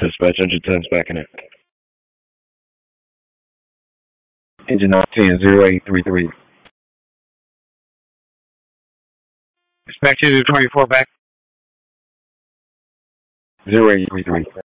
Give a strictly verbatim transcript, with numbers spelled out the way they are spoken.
Dispatch engine ten's backing it. Engine nine ten, zero eight three three. Dispatch engine twenty-four back. zero eight three three.